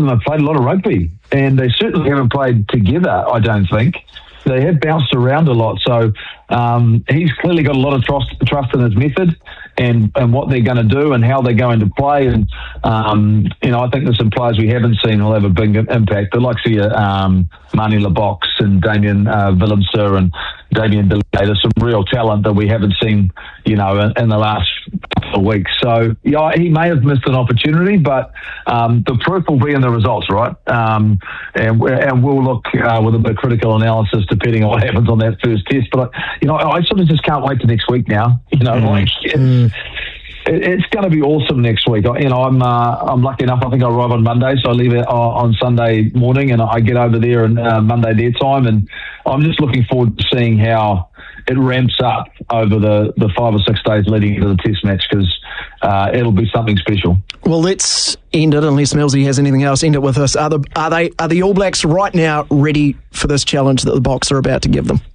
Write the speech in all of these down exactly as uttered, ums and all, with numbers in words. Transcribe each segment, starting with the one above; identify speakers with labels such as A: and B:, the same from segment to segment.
A: them have played a lot of rugby, and they certainly haven't played together, I don't think. They have bounced around a lot, so um, he's clearly got a lot of trust, trust in his method and, and what they're going to do and how they're going to play. And, um, you know, I think there's some players we haven't seen will have a big impact. The likes of um, Marnie LeBox and Damien uh, Willemser and Damien DeLay. There's some real talent that we haven't seen, you know, in, in the last couple of weeks. So, yeah, he may have missed an opportunity, but um, the proof will be in the results, right? Um, and, and we'll look uh, with a bit of critical analysis depending on what happens on that first test. But, you know, I sort of just can't wait to next week now. You know, mm. like...
B: Mm.
A: It's going to be awesome next week. You know, I'm uh, I'm lucky enough. I think I arrive on Monday, so I leave it on Sunday morning, and I get over there on uh, Monday their time, and I'm just looking forward to seeing how it ramps up over the, the five or six days leading into the Test match, because uh, it'll be something special.
B: Well, let's end it, unless Millsy has anything else. End it with us. Are the are they are the All Blacks right now ready for this challenge that the Boks are about to give them?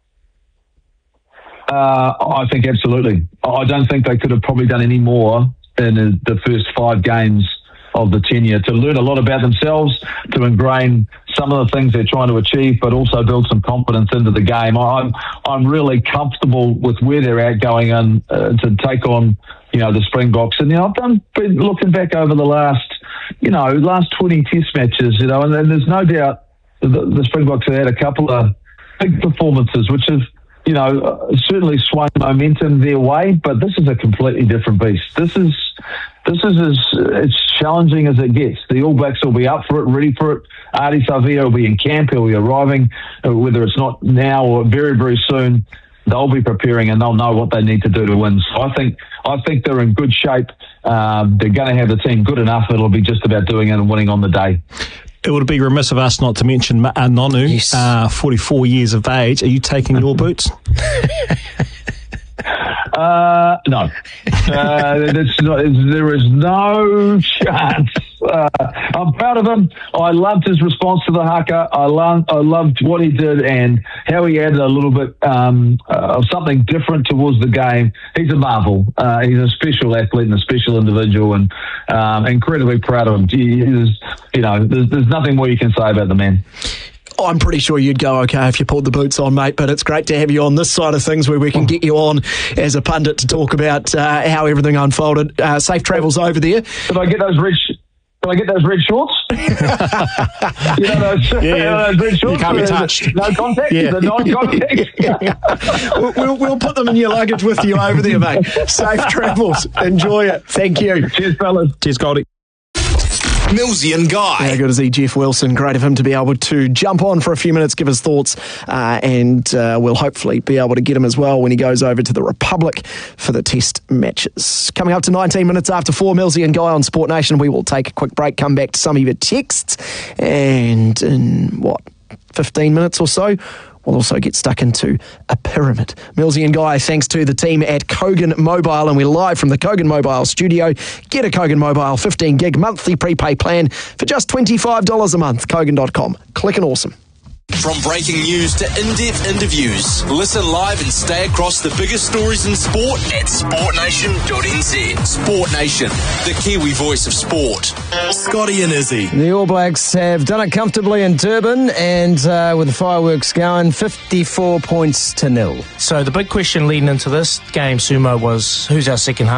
A: Uh, I think absolutely. I don't think they could have probably done any more in the first five games of the tenure to learn a lot about themselves, to ingrain some of the things they're trying to achieve, but also build some confidence into the game. I'm I'm really comfortable with where they're at going on uh, to take on, you know, the Springboks. And, you know, I've done, been looking back over the last, you know, last twenty Test matches, you know, and, and there's no doubt the, the Springboks have had a couple of big performances, which have, you know, uh, certainly swung momentum their way, but this is a completely different beast. This is this is as it's challenging as it gets. The All Blacks will be up for it, ready for it. Ardie Savea will be in camp. He'll be arriving, uh, whether it's not now or very, very soon. They'll be preparing and they'll know what they need to do to win. So I think I think they're in good shape. Um, they're going to have the team good enough. It'll be just about doing it and winning on the day.
C: It would be remiss of us not to mention uh, Nonu,
B: yes.
C: uh, forty-four years of age. Are you taking your boots?
A: Uh, no. Uh, that's not, there is no chance. Uh, I'm proud of him. I loved his response to the haka. I loved, I loved what he did and how he added a little bit um, uh, of something different towards the game. He's a marvel. Uh, he's a special athlete and a special individual, and um, incredibly proud of him. He is, you know, there's, there's nothing more you can say about the man.
B: I'm pretty sure you'd go okay if you pulled the boots on, mate, but it's great to have you on this side of things where we can get you on as a pundit to talk about uh, how everything unfolded. Uh, safe travels over there.
A: Did I get those red sh- Did I get those red shorts? you know those,
C: yeah, yeah.
A: You know those red shorts?
C: You can't be touched.
A: No contact?
C: Yeah.
A: The non-contact?
B: we'll, we'll, we'll put them in your luggage with you over there, mate. Safe travels. Enjoy it. Thank you.
A: Cheers, fellas.
C: Cheers, Goldie.
D: Millsy and Guy.
B: How good is he, Jeff Wilson? Great of him to be able to jump on for a few minutes, give his thoughts, uh, and uh, we'll hopefully be able to get him as well when he goes over to the Republic for the Test matches. Coming up to nineteen minutes after four, Millsy and Guy on Sport Nation. We will take a quick break, come back to some of your texts, and in, what, fifteen minutes or so, we'll also get stuck into a pyramid. Millsy and Guy, thanks to the team at Kogan Mobile, and we're live from the Kogan Mobile studio. Get a Kogan Mobile fifteen gig monthly prepay plan for just twenty-five dollars a month. Kogan dot com. Click and awesome.
D: From breaking news to in-depth interviews, listen live and stay across the biggest stories in sport at sport nation dot n z. Sport Nation, the Kiwi voice of sport. Scotty and Izzy.
E: The All Blacks have done it comfortably in Durban, and uh, with the fireworks going, fifty-four points to nil.
F: So the big question leading into this game, Sumo, was who's our second half?